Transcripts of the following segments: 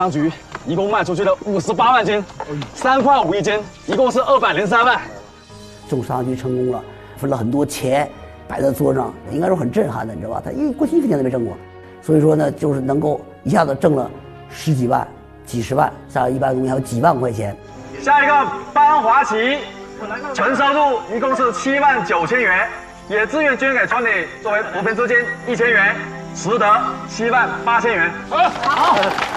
当局一共卖出去了58万斤，3块5一斤，一共是203万。 种商局成功了，分了很多钱摆在桌上，应该说很震撼的，你知道吧？他过去1分钱都没挣过，所以说呢，就是能够一下子挣了10几万、几十万，像一般东西还有几万块钱。 下一个班华旗，纯收入一共是7万9千元，也自愿捐给村里作为扶贫资金1000元，实得7万8千元。好。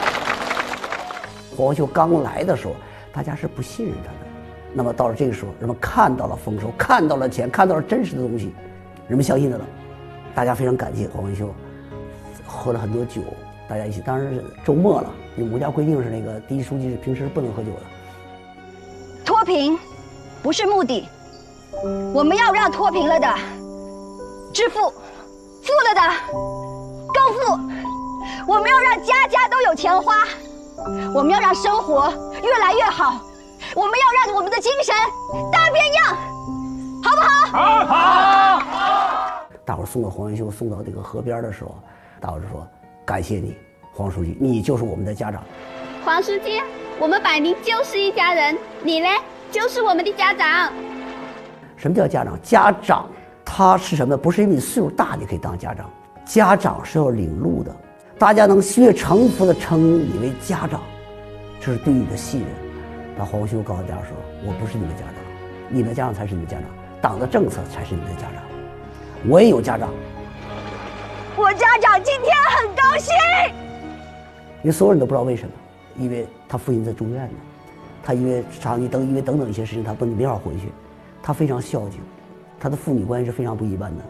黄文秀刚来的时候，大家是不信任他的。那么到了这个时候，人们看到了丰收，看到了钱，看到了真实的东西，人们相信他了。大家非常感谢黄文秀，喝了很多酒，大家一起。当然是周末了，因为我们家规定是那个第一书记是平时不能喝酒的。 脱贫不是目的，我们要让脱贫了的致富，富了的更富。我们要让家家都有钱花。我们要让生活越来越好，我们要让我们的精神大变样，好不好？ 好。 大伙儿送到黄文秀送到这个河边的时候，大伙儿就说：“感谢你，黄书记，你就是我们的家长。” 黄书记，我们百宁就是一家人，你呢，就是我们的家长。 什么叫家长？家长他是什么？不是因为你岁数大你可以当家长，家长是要领路的。大家能血成服地称你为家长，这是对你的信任。那黄文秀告诉大家说：“我不是你们家长，你们家长才是你们家长，党的政策才是你们的家长。我也有家长， 我家长今天很高兴。” 因为所有人都不知道为什么，因为他父亲在住院呢，他因为长期因为等等一些事情，他没法回去，他非常孝敬，他的父女关系是非常不一般的。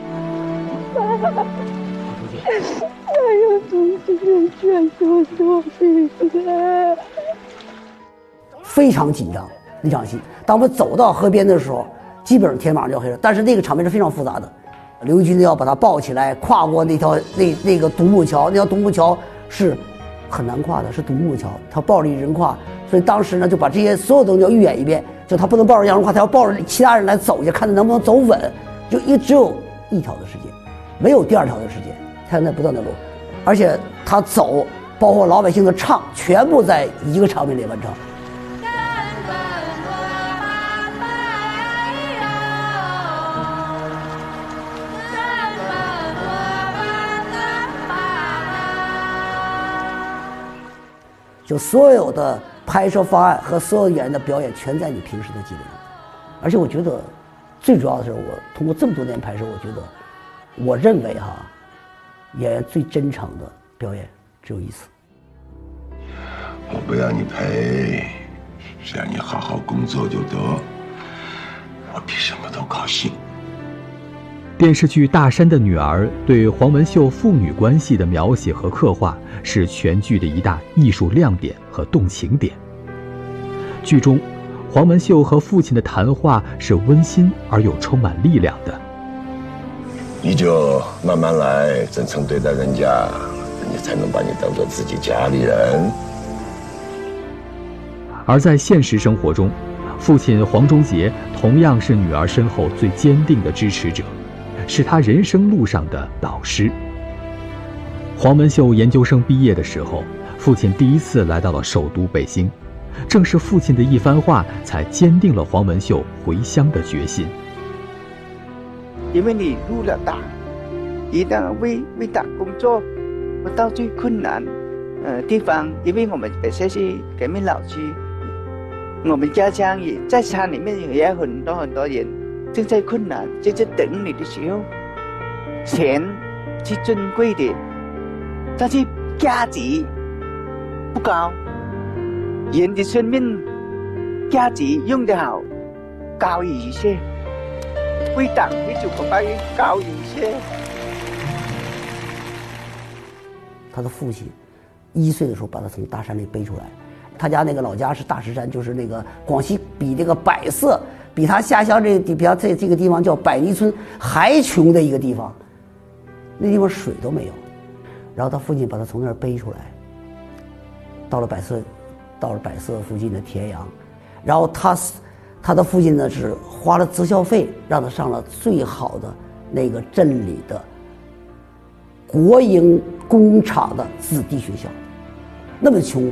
还有同志们劝说作弊的， 非常紧张那场戏。当我们走到河边的时候，基本上天马上就要黑了，但是那个场面是非常复杂的。刘义军要把他抱起来，跨过那个独木桥，那条独木桥是很难跨的，是独木桥，他抱着一人跨，所以当时呢就把这些所有东西要预演一遍，就他不能抱着杨荣跨，他要抱着其他人来走一下，看他能不能走稳，就只有一条的时间，没有第二条的时间，他在不断的走，而且他走，包括老百姓的唱，全部在一个场面里完成。就所有的拍摄方案和所有演员的表演全在你平时的积累中，而且我觉得最主要的是，我通过这么多年拍摄，我认为演员最真诚的表演只有一次。 我不要你赔，只要你好好工作就得，我比什么都高兴。 电视剧《大山的女儿》对黄文秀父女关系的描写和刻画是全剧的一大艺术亮点和动情点。剧中，黄文秀和父亲的谈话是温馨而又充满力量的。 你就慢慢来，真诚对待人家，人家才能把你当做自己家里人。 而在现实生活中，父亲黄忠杰同样是女儿身后最坚定的支持者，是她人生路上的导师。黄文秀研究生毕业的时候，父亲第一次来到了首都北京，正是父亲的一番话才坚定了黄文秀回乡的决心。 因为你入了党，一旦为党工作，到最困难地方，因为我们本身是革命老区，我们家乡也在山里面也有很多人正在困难，正在等你的时候，钱是珍贵的，但是价值不高，人的生命价值用得好高于一切，为党为祖国把高于一切。 他的父亲1岁的时候把他从大山里背出来，他家那个老家是大石山，就是那个广西比这个百色，比他下乡比他这个地方叫百泥村还穷的一个地方，那地方水都没有。然后他父亲把他从那儿背出来，到了百色附近的田阳，然后他的父亲呢是花了择校费让他上了最好的那个镇里的国营工厂的子弟学校，那么穷，